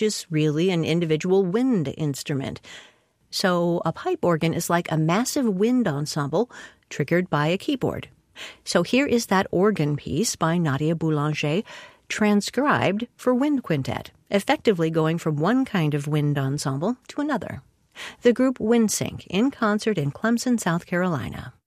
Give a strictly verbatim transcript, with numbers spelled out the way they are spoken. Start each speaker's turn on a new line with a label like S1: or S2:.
S1: which is really an individual wind instrument. So a pipe organ is like a massive wind ensemble triggered by a keyboard. So here is that organ piece by Nadia Boulanger, transcribed for wind quintet, effectively going from one kind of wind ensemble to another. The group WindSync in concert in Clemson, South Carolina.